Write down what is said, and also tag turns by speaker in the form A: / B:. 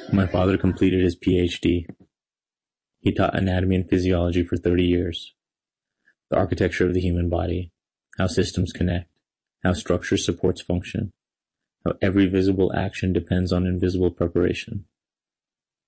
A: My father completed his Ph.D. He taught anatomy and physiology for 30 years. The architecture of the human body, how systems connect, how structure supports function, how every visible action depends on invisible preparation.